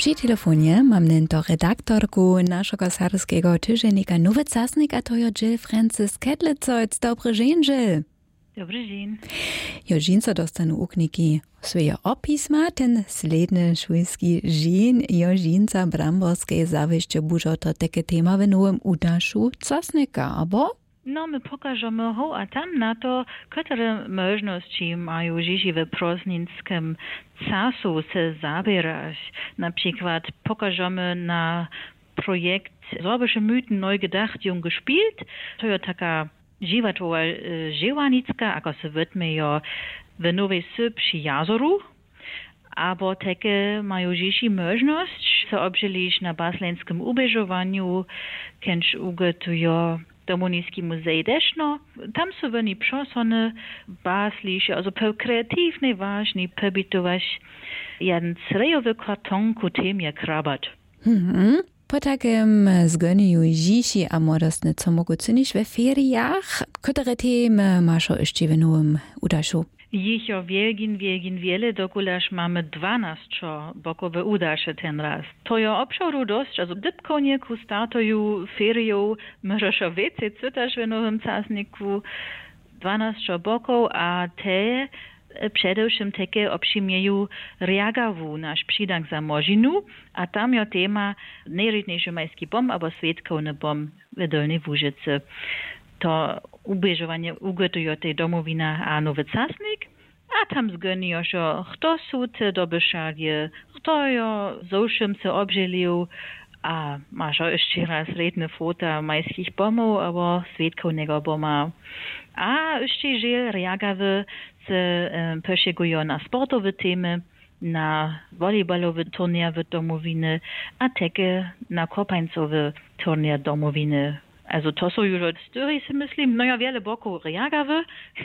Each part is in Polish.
Przy telefonie mam nento redaktorku naszego sarskiego tygodnika Nowy Czasnik, a to je Jill Francis Kedlecojc. Dobry dzień, Jill. Dobry dzień. Jo, dżinco dostanu ukniki swoje opisma, ten sledny szwedzki dzień, jo dżinca bramborskiej zawieszcze bużo to takie tema w nowym udaszu Czasnika, abo? No, my pokażemy ho, a tam na to, które możności mają dziś w próżninskim czasu się zabierać. Na przykład pokażemy na projekt Sorbische Mythen neu gedacht, jung gespielt. To jest taka dziwatowa dziełanicka, jako se wytmy jo w Nowej Sy przy jazoru. Aber takie mają dziś możność se obżylić na baslenskim ubeżowaniu, kęcz ugotują Domonicki muzej deszno. Tam są oni przosony, baslisze, also kreatywne, ważne, pobytować jeden srejowy karton ku temie krabat. Po takim zgoniu dziś, a modestne co mogą czynić we feriach, które temy masz jeszcze w nowym udaszu? Ich jo wiele, dokulaż mamy 12 bokowe udasze ten raz. To jo obszoru dość, also dypkonie ku startuju ferią, możesz więcej czytać w nowym czasniku, 12 boków, a te przede wszystkim takie obszymieją reagawu nasz przydank za Możinu, a tam jo tema najrydniejszy majski bom, albo świetkovny bom w Dolnej Łużycy. To ubežovanie ugotujo tej domowina a Nowy Czasnik, a tam zgonijo, že kto sú te dobyšarje, kto jo zoušim se obželił, a máš ešte raz redne fota majských bomov, alebo svetkovného boma. A ešte žil reagavé se pošegujo na sportové témy, na volejbalové turnier v domovine a také na kopańcowy turnier domovine. Also to są już od styry, si myslím, no ja wiele boków reagawy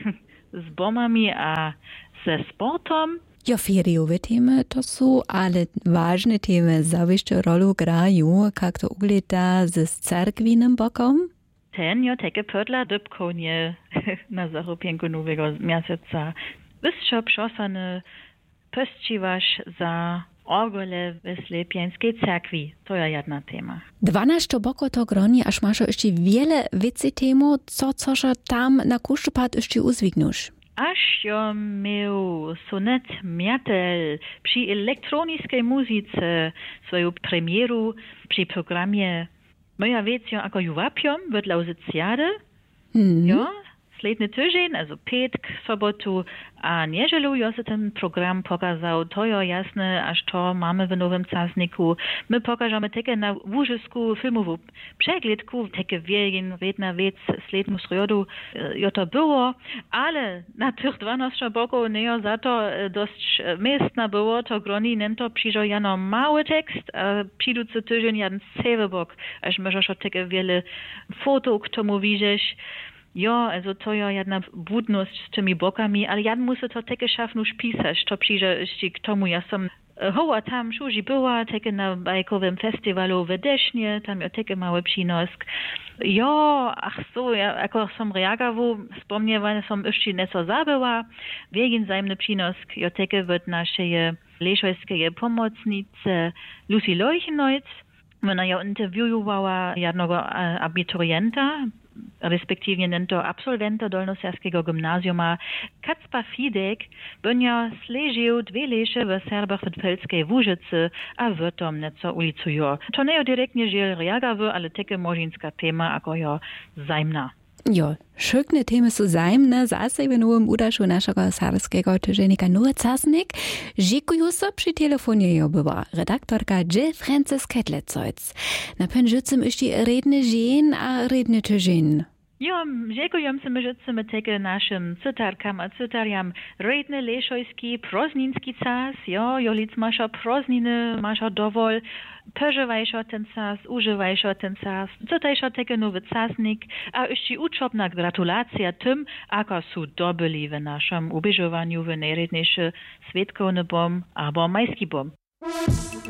z bomami a ze sportom. Jo, feriowe temy to są, ale ważne temy zawieszczą rolę grają, jak to ugleda ze cerkwinem bokom? Ten jo takie podla dybkonie na zachopienku nowego miesiąca. Wyższo przosany pościwasz za orgole w Slepiańskiej cerkwi. To jest jedna tema. 12 boko to groni, aż masz jeszcze wiele więcej temu, coż tam na kuszczupad jeszcze uzwignusz. Aż jo miał sonet Miatel przy elektronicznej muzyce swoją premieru przy programie Moja Wiedzio ako Juwapiom w Lauzycjady. Jo, sledny tydzień, also Petk, sobotu, a niedzielu jo se ten program pokazał, to jo jasne, aż to mamy w Nowym Czasniku. My pokażemy takie na Łużysku filmową przeglądku, takie wielkie, jedna wiec, slednu srodu, jo to było, ale na tych 12 boków nie jo za to dość miestna było, to groni nento przyjrzał jano mały tekst, a przyjducy tydzień jeden cały bok, aż możesz takie wiele foto k tomu widzieć. Jo, also to je jedna budność z tymi bokami, ale ja muszę to takie szafnusz pisać, to przyjdzie k tomu, ja som hoła tam szuži była, takie na bajkowym festiwalu w Desznie, tam jo takie mały przynosk. Jo, ach so, ja jako som reagawu, wspomniewałem, som jeszcze nieco zabyła, wiegin zajemny przynosk, jo takie w naszej leszojskiej pomocnicy Lucy Leuchenojc. Ona jo intervjuowała jednego abiturienta, respektive nento absolwenta Dolnoserskiego gimnazjuma, Kacpa Fidek, będzie sležił 2 leše w Serbach w Pelskiej Łużycy, a w tom nieco ulicujo. To nie direktnie żel reagawy, ale takie możinska tema, ako jo zajmna. Jo, szykne temy są zajmne, zase w nowym udaszu naszego sarskiego tygodnika Nowy Czasnik. Dziękuję so przy telefonie jo była redaktorka Jill Francis Kedlecojc. Na pędżycym jeszcze redny dzień a redny tydzień. Jo, dziękuję my takie naszym cytarkam a cytariam redny leszojski, prozninski czas, jo lic masza prozniny, masza dowol, pożywajszo ten czas, używajszo ten czas, cytajszo takie Nowy Czasnik, a jeszcze uczobna gratulacja tym, ako su dobyli w naszym ubeżowaniu w najredniejszy świetkovny bom, albo majski bom.